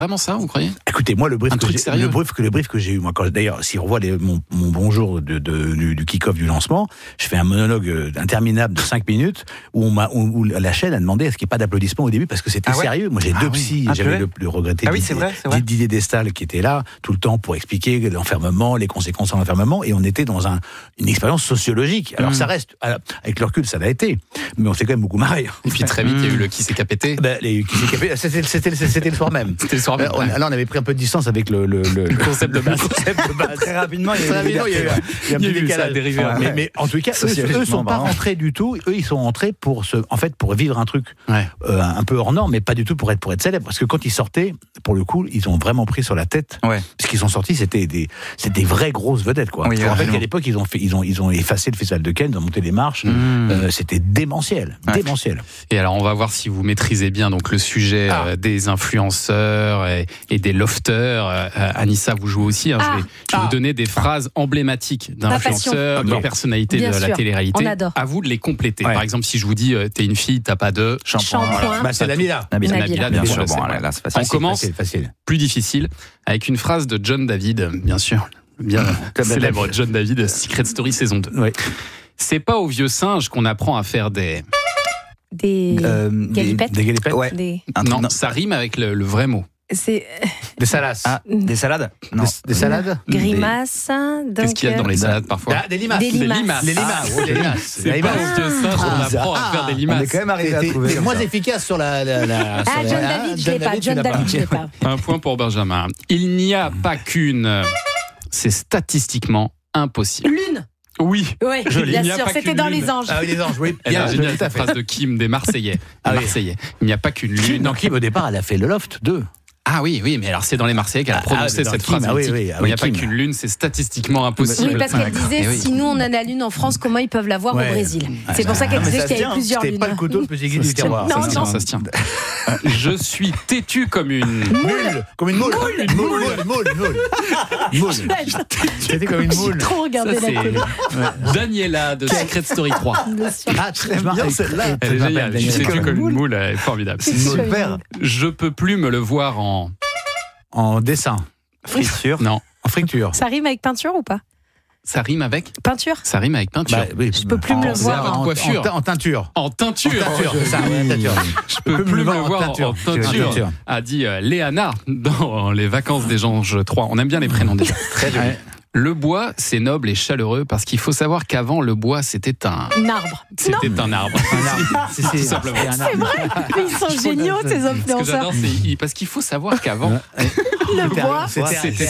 Vraiment ça, vous croyez ? Écoutez, moi, le brief que j'ai eu, moi, d'ailleurs, si on revoit mon bonjour du kick-off du lancement, je fais un monologue interminable de 5 minutes où la chaîne a demandé est-ce qu'il n'y ait pas d'applaudissements au début parce que c'était sérieux. Moi, j'ai 2 psys, j'avais le regretté Didier Destal qui était là tout le temps pour expliquer l'enfermement, les conséquences de l'enfermement, et on était dans une expérience sociologique. Alors ça reste, avec le recul, ça l'a été, mais on s'est quand même beaucoup marré. Et puis très vite, il y a eu le qui s'est capété. C'était le soir même. Là, on avait pris un peu de distance avec le concept de base. Très rapidement, il y a eu un petit décalage. Mais en tout cas, eux sont pas rentrés du tout. Eux, ils sont rentrés pour vivre un truc un peu hors norme, mais pas du tout pour être célèbre. Parce que quand ils sortaient, pour le coup, ils ont vraiment pris sur la tête. Puisqu'ils sont sortis, c'était des vraies grosses vedettes, quoi. En fait, à l'époque, ils ont effacé le festival de Cannes, ils ont monté les marches. C'était démentiel. Et alors, on va voir si vous maîtrisez bien donc le sujet des influenceurs et des lofters. Anissa, vous jouez aussi. Je vais vous donner des phrases emblématiques d'influenceurs, de personnalités de la télé-réalité. À vous de les compléter. Par exemple, si je vous dis t'es une fille, t'as pas de shampoing. C'est Nabila. Nabila, bien sûr. Là, c'est facile. On commence plus difficile avec une phrase de John David, bien sûr. Bien célèbre John David, Secret Story saison 2. C'est pas aux vieux singes qu'on apprend à faire des galipettes. Des galipettes. Non, ça rime avec le vrai mot. C'est des salaces. Des salades. Non. Des salades. Grimace. Qu'est-ce qu'il y a dans les salades parfois? Des limaces. Des limaces. C'est pas aux vieux singes qu'on apprend à faire des limaces. On est quand même arrivé à trouver. C'est moins efficace sur la. John David, je l'ai pas. Un point pour Benjamin. Il n'y a pas qu'une. C'est statistiquement impossible. Lune. Oui, bien sûr, c'était dans Les Anges. Ah oui, Les Anges, oui. Elle a génial cette phrase de Kim des Marseillais. Il n'y a pas qu'une lune. Non, Kim, au départ, elle a fait le Loft 2. Ah oui, mais alors c'est dans les Marseillais qu'elle a prononcé cette phrase. Il n'y a pas qu'une lune, c'est statistiquement impossible. Oui, parce qu'elle disait, si nous on a la lune en France, comment ils peuvent l'avoir au Brésil? C'est pour ça qu'elle disait qu'il y avait plusieurs lunes. C'était pas le couteau de plus aigu du terroir. Non, ça se tient. Je suis têtu comme une moule. Comme une moule. Moule. C'était comme une moule. J'ai trop regardé la télé. Daniela de Secret Story 3. Ah, très bien celle-là. Elle est géniale. Je suis têtu comme une moule, elle est formidable. Je peux plus me le voir en dessin. Friture. Non. En friture. Ça rime avec peinture ou pas? Ça rime avec peinture. Ça rime avec peinture. Je peux plus me le voir en coiffure. En teinture. En teinture. C'est ça, teinture. Je peux plus me le voir en teinture. A dit Léana dans Les Vacances des Anges 3. On aime bien les prénoms déjà. Très joli. Le bois, c'est noble et chaleureux parce qu'il faut savoir qu'avant, le bois, c'était un arbre. C'était un arbre. C'est tout simplement. C'est vrai. Ils sont géniaux, ces influenceurs. Ce que j'adore, c'est parce qu'il faut savoir qu'avant, le bois, c'était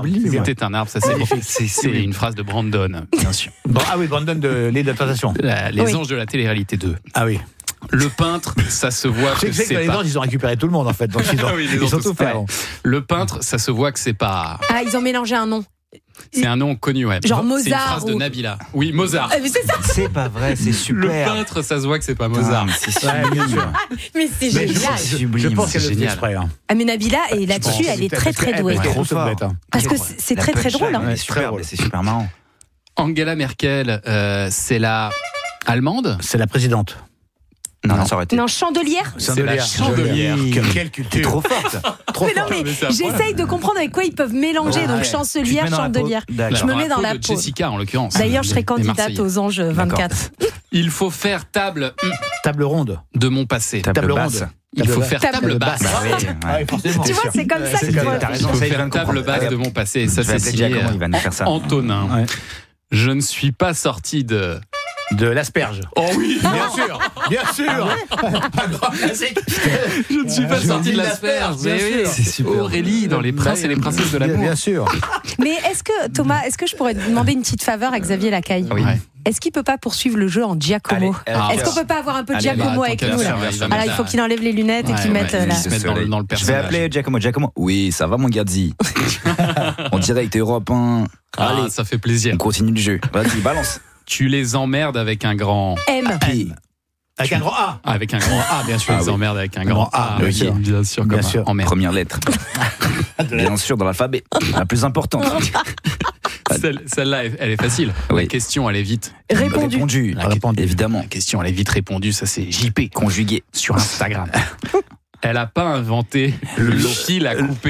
un arbre. Ça, c'est une phrase de Brandon, bien sûr. Ah oui, Brandon de l'île de la Tentation. Les Anges de la télé-réalité 2. Ah oui. Le peintre, ça se voit que c'est que les Anges, ils ont récupéré tout le monde en fait. Donc ils ont tout fait. Le peintre, ça se voit que c'est pas. Ah, ils ont mélangé un nom. C'est un nom connu, Genre Mozart. C'est une phrase de Nabila. Oui, Mozart. Mais c'est ça. C'est pas vrai, c'est super. Le peintre, ça se voit que c'est pas Mozart. C'est super. Bien sûr. Mais c'est génial. Je pense qu'elle est exprès. Ah, mais Nabila, et là-dessus, elle est très très douée. Parce que c'est très très drôle. C'est super marrant. Angela Merkel, c'est la allemande? C'est la présidente. Non, ça aurait été. Non, chandelière. C'est la chandelière. Quelle culture. Trop forte. Mais non, mais j'essaye de comprendre avec quoi ils peuvent mélanger. Donc chancelière, chandelière. Je me mets dans la peau. Jessica, en l'occurrence. D'ailleurs, je serai candidate aux Anges 24. Il faut faire table ronde de mon passé. Table basse. Il faut faire table basse. Tu vois, c'est comme ça qu'il faut. Il faut faire table basse de mon passé. Ça, c'est signé Antonin. Je ne suis pas sorti de l'asperge. Oh oui, bien sûr. Un grand classique. Je ne suis pas sorti de l'asperge. C'est super. Aurélie dans Les Princes et les Princesses de l'amour. Bien sûr. Mais est-ce que Thomas, je pourrais te demander une petite faveur à Xavier Lacaille? Oui. Est-ce qu'il peut pas poursuivre le jeu en Giacomo? Est-ce qu'on peut pas avoir un peu de Giacomo avec nous là? Alors il faut qu'il enlève les lunettes et qu'il mette là. Dans le personnage. Je vais appeler Giacomo. Oui, ça va mon Gadzi. En direct Europe 1. Allez, ça fait plaisir. On continue le jeu. Vas-y, balance. Tu les emmerdes avec un grand M. Avec un grand A. Avec un grand A, bien sûr. Ils emmerdes avec un grand A. Bien sûr. Bien sûr. Bien sûr. Première lettre. Bien sûr, dans l'alphabet. La plus importante. Celle-là, elle est facile. La question, elle est vite Répondue. Évidemment. La question, elle est vite répondue. Ça, c'est JP. Conjugué. Sur Instagram. Elle n'a pas inventé le fil à couper.